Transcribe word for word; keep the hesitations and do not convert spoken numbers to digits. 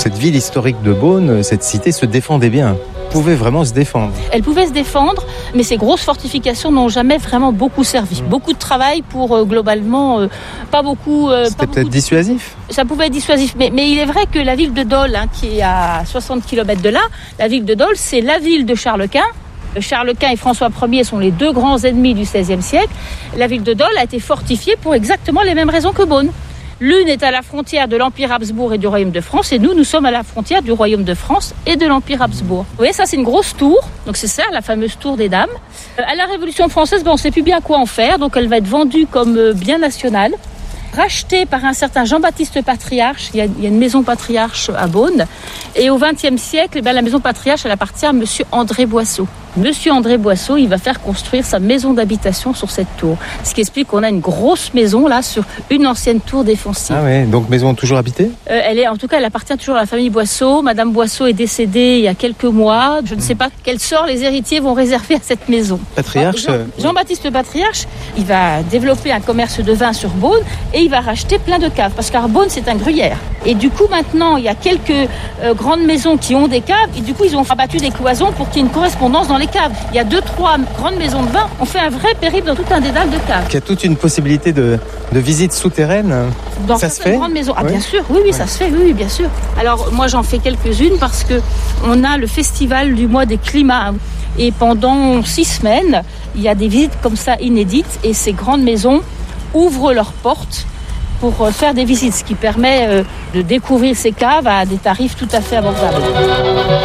cette ville historique de Beaune, cette cité se défendait bien, pouvait vraiment se défendre. Elle pouvait se défendre, mais ces grosses fortifications n'ont jamais vraiment beaucoup servi. Mmh. Beaucoup de travail pour euh, globalement, euh, pas beaucoup... Euh, C'était pas peut-être beaucoup dissuasif. de... Ça pouvait être dissuasif, mais, mais il est vrai que la ville de Dole, hein, qui est à soixante kilomètres de là, la ville de Dole, c'est la ville de Charles Quint. Charles Quint et François Ier sont les deux grands ennemis du seizième siècle. La ville de Dole a été fortifiée pour exactement les mêmes raisons que Beaune. L'une est à la frontière de l'Empire Habsbourg et du Royaume de France, et nous, nous sommes à la frontière du Royaume de France et de l'Empire Habsbourg. Vous voyez, ça, c'est une grosse tour. Donc, c'est ça, la fameuse tour des Dames. Euh, à la Révolution française, ben, on ne sait plus bien quoi en faire, donc elle va être vendue comme euh, bien national. Rachetée par un certain Jean-Baptiste Patriarche, il y, a, il y a une maison patriarche à Beaune, et au vingtième siècle, eh bien, la maison patriarche, elle appartient à monsieur André Boisseau. Monsieur André Boisseau, il va faire construire sa maison d'habitation sur cette tour. Ce qui explique qu'on a une grosse maison là sur une ancienne tour défensive. Ah ouais, donc maison toujours habitée ? euh, Elle est, en tout cas, elle appartient toujours à la famille Boisseau. Madame Boisseau est décédée il y a quelques mois. Je ne sais pas quel sort les héritiers vont réserver à cette maison. Patriarche. Jean, Jean-Baptiste Patriarche, il va développer un commerce de vin sur Beaune et il va racheter plein de caves parce qu'à Beaune c'est un gruyère. Et du coup maintenant il y a quelques euh, grandes maisons qui ont des caves et du coup ils ont rabattu des cloisons pour qu'il y ait une correspondance dans les caves. Il y a deux, trois grandes maisons de vin. On fait un vrai périple dans tout un dédale de caves. Il y a toute une possibilité de, de visite souterraine. Dans ça se fait grandes maisons. Ah oui. Bien sûr, oui, oui, ouais. Ça se fait, oui, oui, bien sûr. Alors moi j'en fais quelques-unes parce que on a le festival du mois des climats. Et pendant six semaines, il y a des visites comme ça inédites et ces grandes maisons ouvrent leurs portes pour faire des visites, ce qui permet de découvrir ces caves à des tarifs tout à fait abordables.